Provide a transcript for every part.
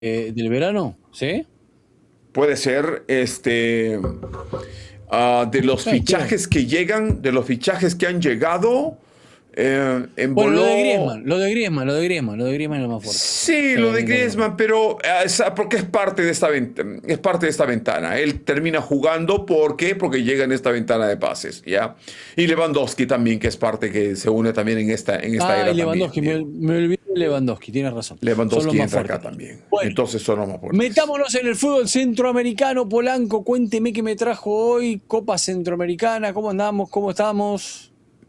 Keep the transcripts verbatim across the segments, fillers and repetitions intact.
Eh, ¿del verano? ¿Sí? Puede ser, este, ah, de los Ay, creo. fichajes que llegan, de los fichajes que han llegado, eh, Bueno, lo de envoló. Griezmann, lo de Griezmann, lo de Griezmann, lo de Griezmann es lo más fuerte. Sí, lo de Tremendo gol. Griezmann, pero eh, es- porque es parte de esta ventana, es parte de esta ventana. Él termina jugando, ¿por qué? Porque llega en esta ventana de pases, ¿ya? Y Lewandowski también, que es parte que se une también en esta, en esta Ah, y era también, Lewandowski, me, Diego. me olvidé de Lewandowski, tienes razón. Son los Lewandowski más entra fuertes. acá también. Bueno, Entonces son los más fuertes. metámonos en el fútbol centroamericano, Polanco. Cuénteme qué me trajo hoy. Copa Centroamericana, ¿cómo andamos? ¿Cómo estamos?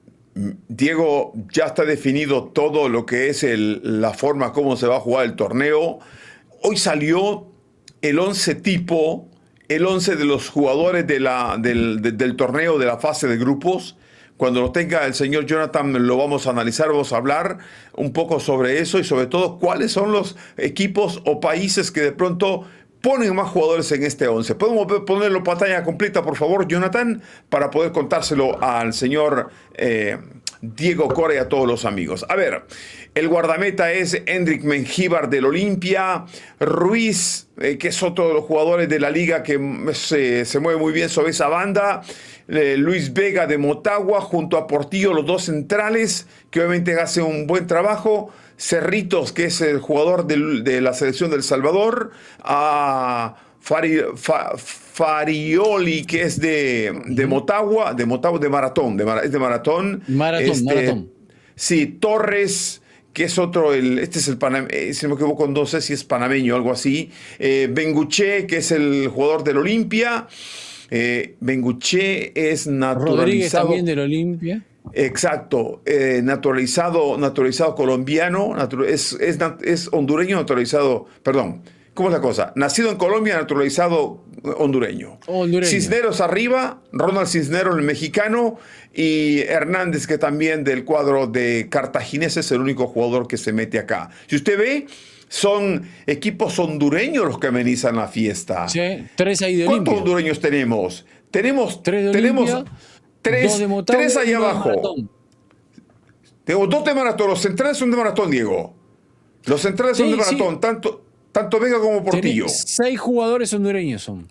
Diego, ya está definido todo lo que es el- la forma como se va a jugar el torneo. Hoy salió el once tipo, el once de los jugadores de la- del, de- del torneo de la fase de grupos. Cuando lo tenga el señor Jonathan lo vamos a analizar, vamos a hablar un poco sobre eso y sobre todo cuáles son los equipos o países que de pronto ponen más jugadores en este once. ¿Podemos ver- ponerlo pantalla completa, por favor, Jonathan, para poder contárselo al señor eh, Diego Cora y a todos los amigos? A ver, el guardameta es Hendrik Mengíbar del Olimpia, Ruiz, eh, que es otro de los jugadores de la liga que se, se mueve muy bien sobre esa banda, eh, Luis Vega de Motagua, junto a Portillo, los dos centrales, que obviamente hacen un buen trabajo. Cerritos, que es el jugador del- de la selección del Salvador, a Fari- Fa- Farioli, que es de, de Ujú. Motagua, de Motagua, de Maratón, de, Mara- es de Maratón. Maratón, Este, maratón. sí, Torres, que es otro, el, este es el panameño, si no me equivoco, no sé si es panameño o algo así. Eh, Benguché, que es el jugador del Olimpia. Eh, Benguché es Rodríguez también naturalizado. del Olimpia. Exacto, eh, naturalizado, naturalizado colombiano, natu- es, es, nat- es hondureño naturalizado, perdón, ¿cómo es la cosa? Nacido en Colombia, naturalizado hondureño. Hondureño. Cisneros arriba, Ronald Cisneros, el mexicano, y Hernández, que también del cuadro de Cartaginés es el único jugador que se mete acá. Si usted ve, son equipos hondureños los que amenizan la fiesta. Sí, tres ahí de ¿Cuántos Olimpia. hondureños tenemos? Tenemos, Tres de tenemos Olimpia, dos tres, de tres Motagua y allá uno de abajo. Maratón. Tengo dos de maratón. Los centrales son de maratón, Diego. Los centrales son de Sí, sí. maratón, tanto, tanto Vega como Tenés Portillo. seis jugadores hondureños son.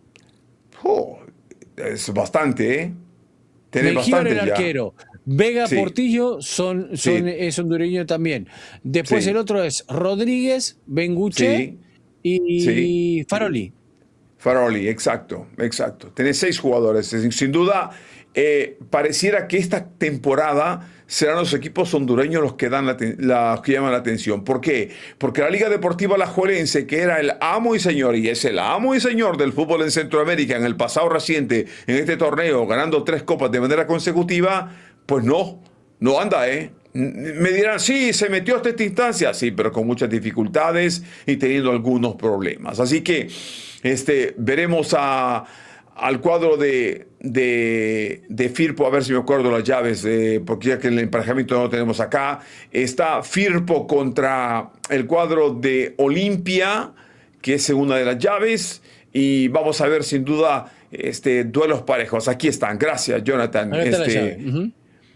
Oh, es bastante, ¿eh? Tenés Mengíbar el bastante ya. arquero. Vega Sí, Portillo son, son, sí, es hondureño también. Después el sí, otro es Rodríguez, Benguche sí, sí. y Faroli. Faroli, exacto, exacto. Tenés seis jugadores. Sin, sin duda, eh, pareciera que esta temporada serán los equipos hondureños los que, dan la, la- que llaman la atención. ¿Por qué? Porque la Liga Deportiva Alajuelense, que era el amo y señor, y es el amo y señor del fútbol en Centroamérica en el pasado reciente, en este torneo, ganando tres copas de manera consecutiva, pues no, no anda, ¿eh? Me dirán, sí, se metió hasta esta instancia, sí, pero con muchas dificultades y teniendo algunos problemas. Así que este, veremos a, al cuadro de, de, de Firpo, a ver si me acuerdo las llaves, eh, porque ya que el emparejamiento no lo tenemos acá. Está Firpo contra el cuadro de Olimpia, que es una de las llaves, y vamos a ver sin duda este, duelos parejos. Aquí están, gracias Jonathan. Ahora está la llave. Este, Ujú.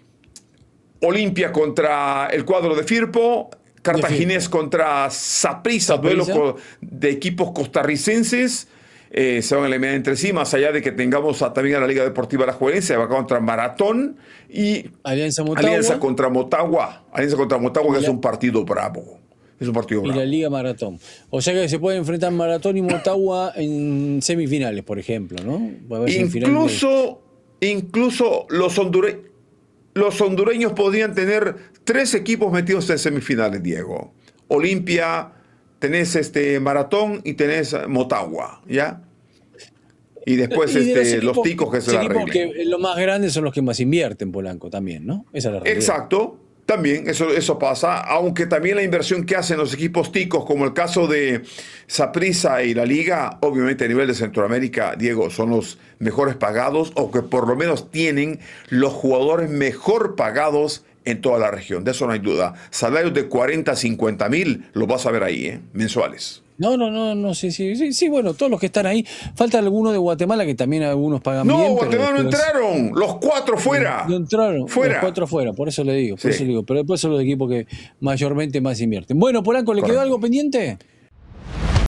Olimpia contra el cuadro de Firpo, De Cartaginés Firpo. contra Saprissa, duelo Saprissa. co- de equipos costarricenses. Eh, se van a eliminar entre sí, más allá de que tengamos a- también a la Liga Deportiva Alajuelense, va contra Maratón y Alianza Alianza Motagua contra Motagua. Alianza contra Motagua, que y es la, un partido bravo. Es un partido y la bravo. Liga Maratón. O sea que se puede enfrentar Maratón y Motagua en semifinales, por ejemplo, ¿no? Va a ver si en final de... Incluso, incluso los, hondure- los hondureños podrían tener tres equipos metidos en semifinales, Diego. Olimpia, tenés este Maratón y tenés Motagua, ¿ya? Y después Y de los este, los equipos, ticos que se los la equipos arreglen. que los más grandes son los que más invierten, Polanco, también, ¿no? Esa es la realidad. Exacto, también eso, eso pasa, aunque también la inversión que hacen los equipos ticos, como el caso de Saprissa y la Liga, obviamente a nivel de Centroamérica, Diego, son los mejores pagados o que por lo menos tienen los jugadores mejor pagados en toda la región, de eso no hay duda. Salarios de cuarenta, cincuenta mil, los vas a ver ahí, ¿eh? Mensuales. No, no, no, no, sí, sí, sí, sí, bueno, todos los que están ahí. Falta alguno de Guatemala que también algunos pagan No, bien, pero Guatemala no después entraron, los cuatro no, no fuera, entraron, los fuera. cuatro afuera, por eso le digo, por eso le Sí, digo, pero después son los equipos que mayormente más invierten. Bueno, Polanco, ¿le quedó algo correcto. pendiente?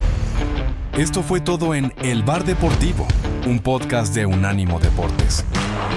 Esto fue todo en El Bar Deportivo, un podcast de Unánimo Deportes.